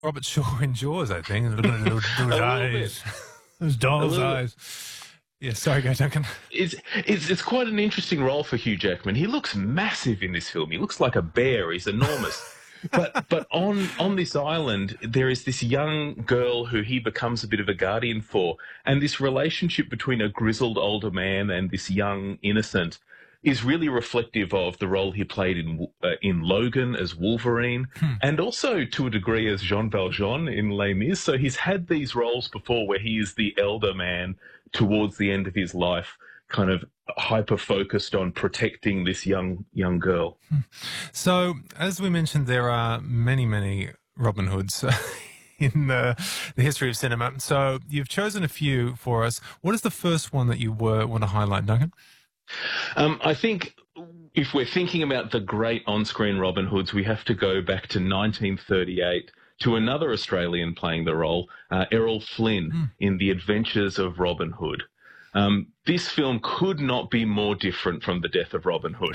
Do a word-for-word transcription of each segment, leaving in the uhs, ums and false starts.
Robert Shaw in Jaws, I think. Little, little, little little eyes. bit. Those doll's little eyes. Yeah, sorry, go Duncan. It's, it's it's quite an interesting role for Hugh Jackman. He looks massive in this film. He looks like a bear. He's enormous. but but on on this island, there is this young girl who he becomes a bit of a guardian for, and this relationship between a grizzled older man and this young innocent is really reflective of the role he played in uh, in Logan as Wolverine, hmm. and also to a degree as Jean Valjean in Les Mis. So he's had these roles before where he is the elder man towards the end of his life, kind of hyper-focused on protecting this young young girl. Hmm. So, as we mentioned, there are many, many Robin Hoods in the, the history of cinema. So you've chosen a few for us. What is the first one that you were, want to highlight, Duncan? Um, I think if we're thinking about the great on-screen Robin Hoods, we have to go back to nineteen thirty-eight to another Australian playing the role, uh, Errol Flynn, mm. in The Adventures of Robin Hood. Um, this film could not be more different from The Death of Robin Hood.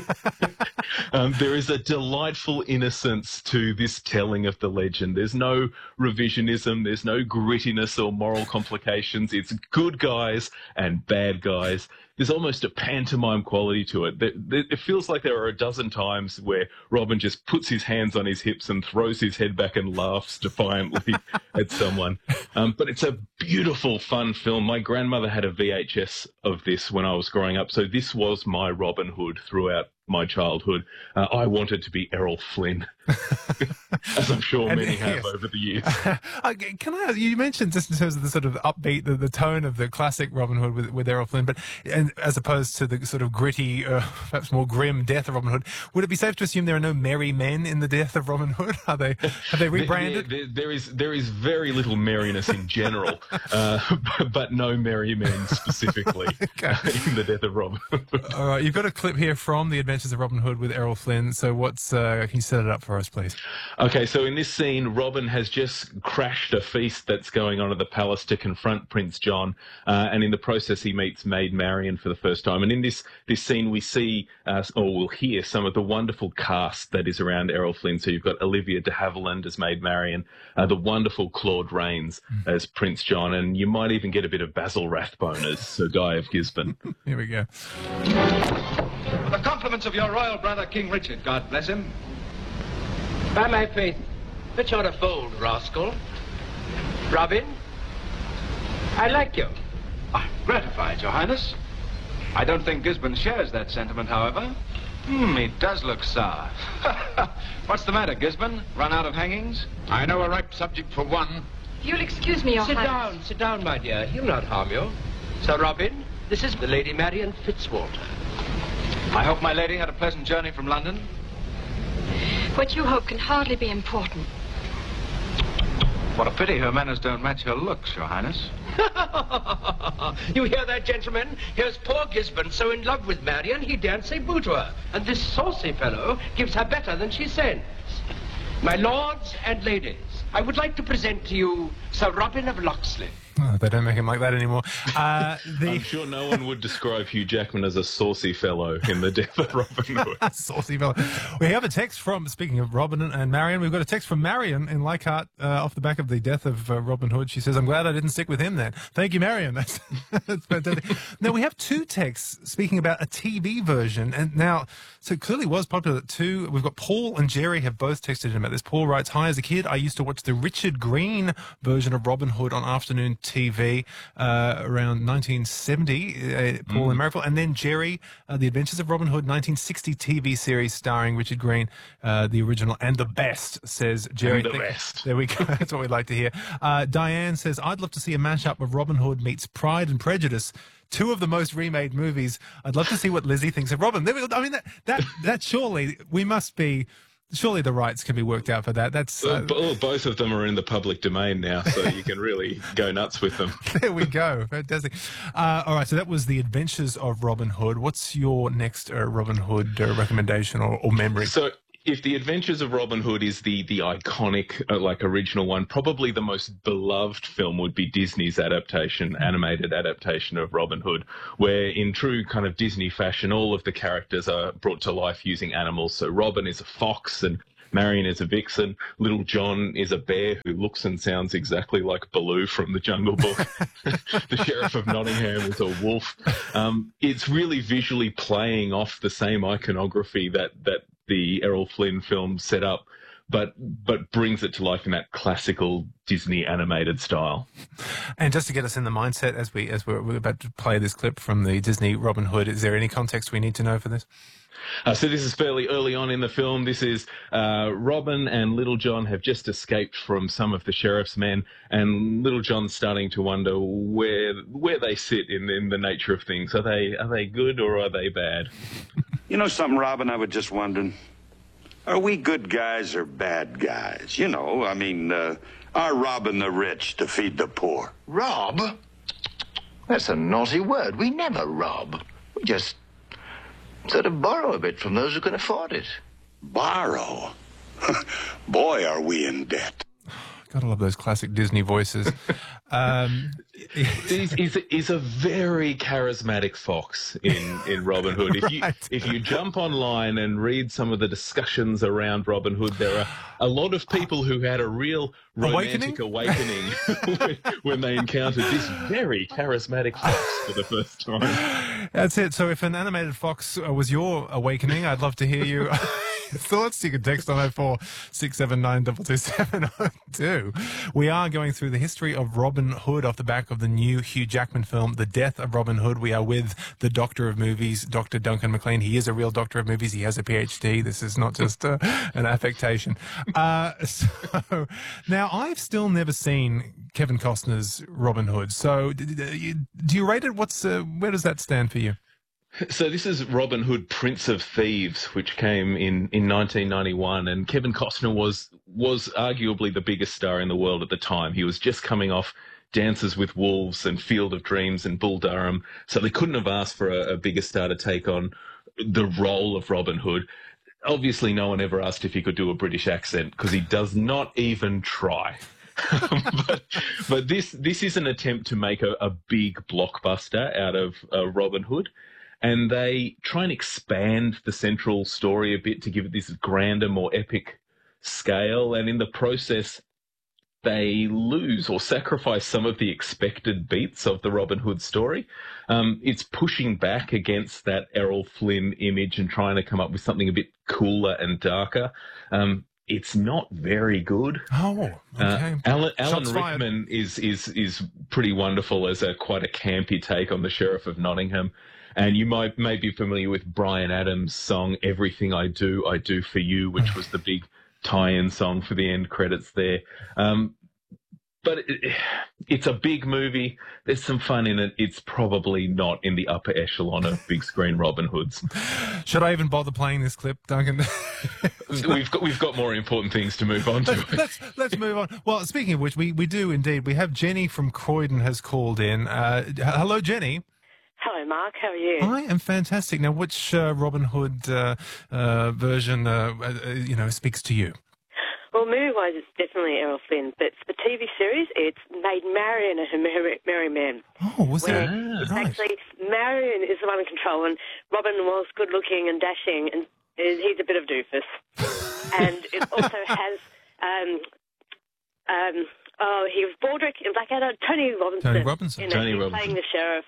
um, there is a delightful innocence to this telling of the legend. There's no revisionism. There's no grittiness or moral complications. It's good guys and bad guys. There's almost a pantomime quality to it. It feels like there are a dozen times where Robin just puts his hands on his hips and throws his head back and laughs defiantly at someone. Um, but it's a beautiful, fun film. My grandmother had a V H S of this when I was growing up, so this was my Robin Hood throughout my childhood. Uh, I wanted to be Errol Flynn, as I'm sure and, many have yes. over the years. Can I ask, you mentioned just in terms of the sort of upbeat, the, the tone of the classic Robin Hood with, with Errol Flynn, but and as opposed to the sort of gritty, uh, perhaps more grim Death of Robin Hood, would it be safe to assume there are no merry men in the Death of Robin Hood? Are they, have they rebranded? there, there, there is there is very little merriness in general, uh, but no merry men specifically okay. in the Death of Robin Hood. All right, you've got a clip here from The Adventures of Robin Hood with Errol Flynn. So what's, uh, can you set it up for us, please? Okay, so in this scene, Robin has just crashed a feast that's going on at the palace to confront Prince John, uh, and in the process he meets Maid Marian for the first time. And in this, this scene we see, uh, or we'll hear, some of the wonderful cast that is around Errol Flynn. So you've got Olivia de Havilland as Maid Marian, uh, the wonderful Claude Rains mm. as Prince John, and you might even get a bit of Basil Rathbone as Sir Guy of Gisborne. Here we go. The compliments of your royal brother, King Richard, God bless him. By my faith, which are a bold rascal. Robin, I like you. I'm gratified, Your Highness. I don't think Gisborne shares that sentiment, however. Hmm, he does look sour. What's the matter, Gisborne? Run out of hangings? I know a ripe subject for one. You'll excuse me, Your Sit Highness. down, sit down, my dear. He'll not harm you. Sir Robin, this is the Lady Marian Fitzwalter. I hope my lady had a pleasant journey from London. What you hope can hardly be important. What a pity her manners don't match her looks, Your Highness. You hear that, gentlemen? Here's poor Gisborne so in love with Marian he daren't say boo to her. And this saucy fellow gives her better than she sends. My lords and ladies, I would like to present to you Sir Robin of Locksley. Oh, they don't make him like that anymore. Uh, the... I'm sure no one would describe Hugh Jackman as a saucy fellow in The Death of Robin Hood. Saucy fellow. We have a text from, speaking of Robin and Marian, we've got a text from Marian in Leichhardt uh, off the back of The Death of uh, Robin Hood. She says, I'm glad I didn't stick with him then. Thank you, Marian. That's, that's fantastic. Now, we have two texts speaking about a T V version. And now, so it clearly was popular too. We've got Paul and Jerry have both texted in about this. Paul writes, hi, as a kid, I used to watch the Richard Green version of Robin Hood on afternoon T V uh, around nineteen seventy, uh, Paul mm. and Marifel. And then Jerry, uh, The Adventures of Robin Hood, nineteen sixty T V series starring Richard Green, uh, the original and the best, says Jerry. And the Think, best. There we go. That's what we'd like to hear. Uh, Diane says, I'd love to see a mashup of Robin Hood meets Pride and Prejudice. Two of the most remade movies. I'd love to see what Lizzie thinks of Robin. There we go. I mean, that, that, that surely, we must be... Surely the rights can be worked out for that. That's uh, well, both of them are in the public domain now, so you can really go nuts with them. There we go. Fantastic. Uh, all right, so that was The Adventures of Robin Hood. What's your next uh, Robin Hood uh, recommendation or, or memory? So, if The Adventures of Robin Hood is the the iconic, uh, like, original one, probably the most beloved film would be Disney's adaptation, animated adaptation of Robin Hood, where in true kind of Disney fashion, all of the characters are brought to life using animals. So Robin is a fox and Marion is a vixen. Little John is a bear who looks and sounds exactly like Baloo from the Jungle Book. The Sheriff of Nottingham is a wolf. Um, it's really visually playing off the same iconography that, that the Errol Flynn film set up, but but brings it to life in that classical Disney animated style. And just to get us in the mindset as we as we're, we're about to play this clip from the Disney Robin Hood, is there any context we need to know for this? Uh, so this is fairly early on in the film. This is uh, Robin and Little John have just escaped from some of the sheriff's men, and Little John's starting to wonder where where they sit in, in the nature of things. Are they are they good or are they bad? You know something, Robin? I was just wondering. Are we good guys or bad guys? You know, I mean, uh, are robbing the rich to feed the poor? Rob? That's a naughty word. We never rob. We just sort of borrow a bit from those who can afford it. Borrow? Boy, are we in debt. Gotta love those classic Disney voices. Um, he's, he's, a, he's a very charismatic fox in, in Robin Hood. If you Right. if you jump online and read some of the discussions around Robin Hood, there are a lot of people who had a real romantic awakening, awakening when, when they encountered this very charismatic fox for the first time. That's it. So if an animated fox uh, was your awakening, I'd love to hear you. Thoughts. You can text on oh four six seven nine two two seven oh two. We are going through the history of Robin Hood off the back of the new Hugh Jackman film, The Death of Robin Hood. We are with the Doctor of Movies, Doctor Duncan McLean. He is a real Doctor of Movies. He has a P H D. This is not just uh, an affectation. Uh, so now I've still never seen Kevin Costner's Robin Hood. So d- d- do you rate it? What's uh, where does that stand for you? So this is Robin Hood, Prince of Thieves, which came in, in nineteen ninety-one, and Kevin Costner was was arguably the biggest star in the world at the time. He was just coming off Dances with Wolves and Field of Dreams and Bull Durham, so they couldn't have asked for a, a bigger star to take on the role of Robin Hood. Obviously, no one ever asked if he could do a British accent, because he does not even try. but but this this is an attempt to make a, a big blockbuster out of uh, Robin Hood. And they try and expand the central story a bit to give it this grander, more epic scale. And in the process, they lose or sacrifice some of the expected beats of the Robin Hood story. Um, it's pushing back against that Errol Flynn image and trying to come up with something a bit cooler and darker. Um, it's not very good. Oh, okay. Uh, Alan, Alan Shots fired. Rickman is, is, is pretty wonderful as a quite a campy take on the Sheriff of Nottingham. And you might may be familiar with Bryan Adams' song, Everything I Do, I Do For You, which was the big tie-in song for the end credits there. Um, but it, it's a big movie. There's some fun in it. It's probably not in the upper echelon of big screen Robin Hoods. Should I even bother playing this clip, Duncan? we've got we've got more important things to move on to. let's let's move on. Well, speaking of which, we, we do indeed. We have Jenny from Croydon has called in. Uh, hello, Jenny. Hello, Mark. How are you? I am fantastic. Now, which uh, Robin Hood uh, uh, version, uh, uh, you know, speaks to you? Well, movie-wise, it's definitely Errol Flynn, but for T V series, it's Maid Marian and her Merry, Merry Men. Oh, was where that? It's Right. actually Marian is the one in control, and Robin was good-looking and dashing, and he's a bit of doofus. And it also has, um, um, oh, he was Baldrick in Blackadder, Tony Robinson. Tony Robinson. In it. Tony He's Robinson. playing the sheriff.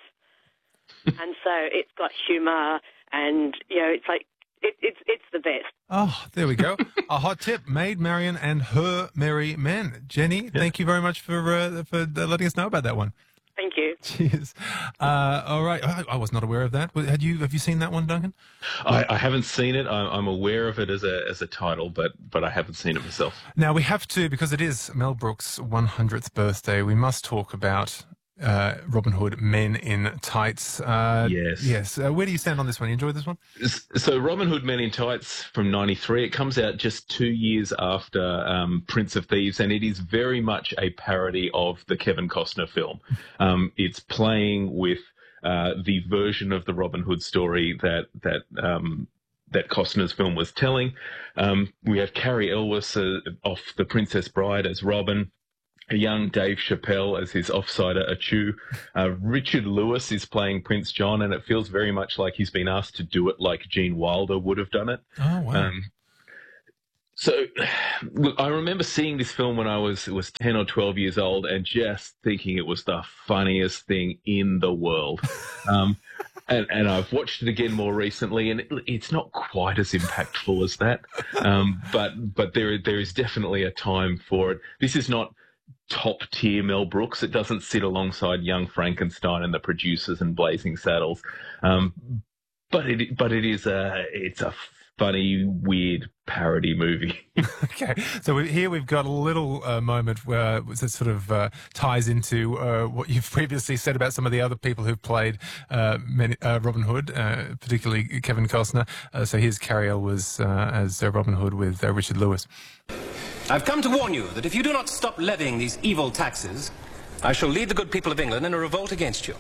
And so it's got humour, and, you know, it's like, it, it's it's the best. Oh, there we go. A hot tip: Maid Marian and her Merry Men. Jenny, thank you very much for uh, for letting us know about that one. Thank you. Cheers. Uh, all right, I, I was not aware of that. Had you? Have you seen that one, Duncan? I, I haven't seen it. I'm, I'm aware of it as a as a title, but but I haven't seen it myself. Now we have to, because it is Mel Brooks' one hundredth birthday. We must talk about uh, Robin Hood, Men in Tights. Uh, Yes. Yes. Uh, where do you stand on this one? You enjoyed this one? So Robin Hood Men in Tights from ninety-three, it comes out just two years after um, Prince of Thieves, and it is very much a parody of the Kevin Costner film. Um, it's playing with uh, the version of the Robin Hood story that that um, that Costner's film was telling. Um, we have Carrie Elwes uh, off The Princess Bride as Robin. A young Dave Chappelle as his offsider Achu. Uh, Richard Lewis is playing Prince John, and it feels very much like he's been asked to do it like Gene Wilder would have done it. Oh, wow. Um, So, look, I remember seeing this film when I was was ten or twelve years old and just thinking it was the funniest thing in the world. Um, and, and I've watched it again more recently, and it, it's not quite as impactful as that. Um, but but there there is definitely a time for it. This is not top tier Mel Brooks. It doesn't sit alongside Young Frankenstein and The Producers and Blazing Saddles. Um, but it but it is a it's a funny, weird parody movie. Okay, so we, here we've got a little uh, moment where that sort of uh, ties into uh, what you've previously said about some of the other people who've played uh, many, uh, Robin Hood, uh, particularly Kevin Costner. Uh, so here's Cary Elwes uh, as uh, Robin Hood with uh, Richard Lewis. I've come to warn you that if you do not stop levying these evil taxes, I shall lead the good people of England in a revolt against you.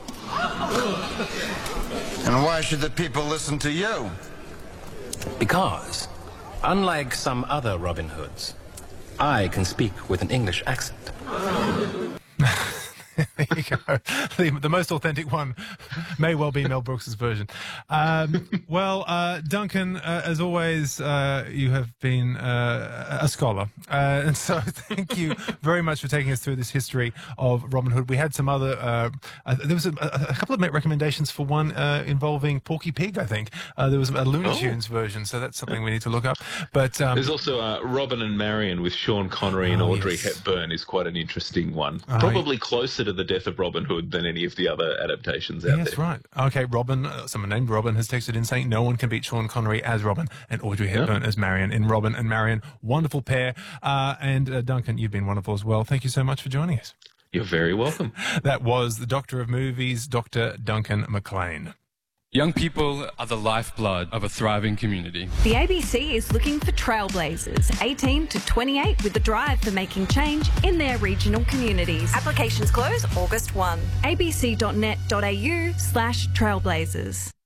And why should the people listen to you? Because, unlike some other Robin Hoods, I can speak with an English accent. There you go. The, the most authentic one may well be Mel Brooks' version. Um, well, uh, Duncan, uh, as always, uh, you have been uh, a scholar. Uh, and so thank you very much for taking us through this history of Robin Hood. We had some other, uh, uh, there was a, a couple of recommendations for one uh, involving Porky Pig, I think. Uh, there was a Looney Tunes oh. version, so that's something we need to look up. But um, There's also uh, Robin and Marion with Sean Connery and oh, Audrey yes. Hepburn is quite an interesting one. Oh, Probably yeah. closer to the death of Robin Hood than any of the other adaptations out yes, there. Yes, right. Okay, Robin, uh, someone named Robin has texted in saying no one can beat Sean Connery as Robin and Audrey Hepburn yeah. as Marion in Robin and Marion. Wonderful pair. Uh, and uh, Duncan, you've been wonderful as well. Thank you so much for joining us. You're very welcome. That was the Doctor of Movies, Doctor Duncan McLean. Young people are the lifeblood of a thriving community. The A B C is looking for trailblazers, eighteen to twenty-eight, with the drive for making change in their regional communities. Applications close August first. a b c dot net dot a u slash trailblazers.